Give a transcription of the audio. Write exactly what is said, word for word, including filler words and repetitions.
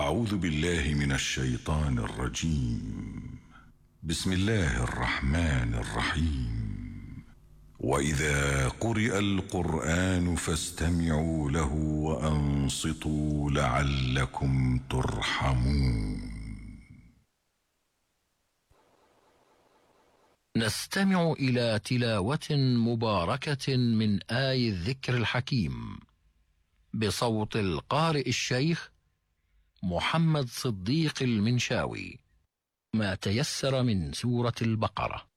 أعوذ بالله من الشيطان الرجيم. بسم الله الرحمن الرحيم. وإذا قرئ القرآن فاستمعوا له وأنصتوا لعلكم ترحمون. نستمع إلى تلاوة مباركة من آي الذكر الحكيم بصوت القارئ الشيخ محمد صديق المنشاوي، ما تيسر من سورة البقرة.